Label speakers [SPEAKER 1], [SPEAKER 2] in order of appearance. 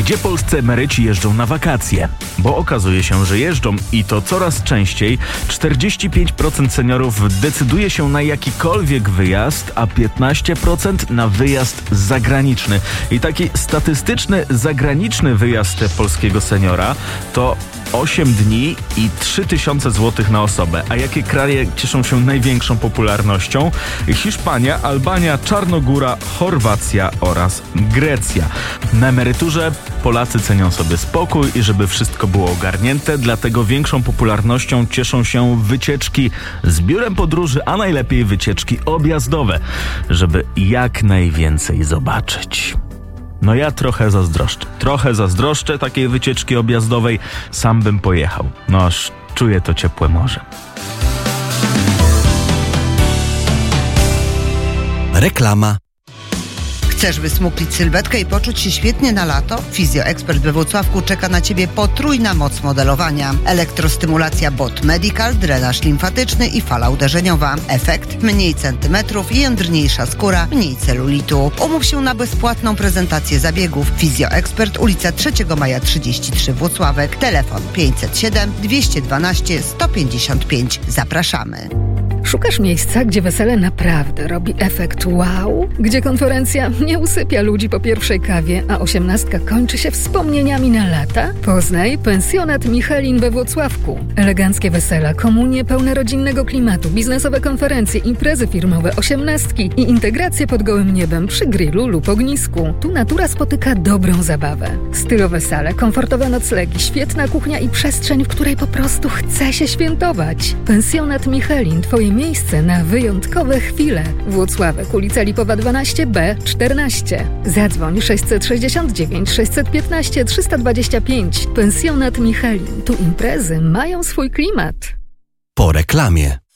[SPEAKER 1] Gdzie polscy emeryci jeżdżą na wakacje? Bo okazuje się, że jeżdżą i to coraz częściej. 45% seniorów decyduje się na jakikolwiek wyjazd, a 15% na wyjazd zagraniczny. I taki statystyczny zagraniczny wyjazd polskiego seniora to 8 dni i 3000 zł na osobę. A jakie kraje cieszą się największą popularnością? Hiszpania, Albania, Czarnogóra, Chorwacja oraz Grecja. Na emeryturze Polacy cenią sobie spokój i żeby wszystko było ogarnięte, dlatego większą popularnością cieszą się wycieczki z biurem podróży, a najlepiej wycieczki objazdowe, żeby jak najwięcej zobaczyć. No ja trochę zazdroszczę takiej wycieczki objazdowej, sam bym pojechał. No aż czuję to ciepłe morze.
[SPEAKER 2] Reklama.
[SPEAKER 3] Chcesz wysmuklić sylwetkę i poczuć się świetnie na lato? Fizjoekspert we Włocławku czeka na Ciebie potrójna moc modelowania. Elektrostymulacja BOT Medical, drenaż limfatyczny i fala uderzeniowa. Efekt: mniej centymetrów, jędrniejsza skóra, mniej celulitu. Umów się na bezpłatną prezentację zabiegów. Fizjoekspert, ulica 3 Maja 33 Włocławek. Telefon 507 212 155. Zapraszamy.
[SPEAKER 4] Szukasz miejsca, gdzie wesele naprawdę robi efekt wow? Gdzie konferencja nie usypia ludzi po pierwszej kawie, a 18 kończy się wspomnieniami na lata? Poznaj Pensjonat Michelin we Włocławku. Eleganckie wesela, komunie pełne rodzinnego klimatu, biznesowe konferencje, imprezy firmowe, 18 i integracje pod gołym niebem przy grillu lub ognisku. Tu natura spotyka dobrą zabawę. Stylowe sale, komfortowe noclegi, świetna kuchnia i przestrzeń, w której po prostu chce się świętować. Pensjonat Michelin, Twoje miejsce na wyjątkowe chwile. Włocławek, ulica Lipowa 12B 14. Zadzwoń 669 615 325. Pensjonat Michelin. Tu imprezy mają swój klimat.
[SPEAKER 2] Po reklamie.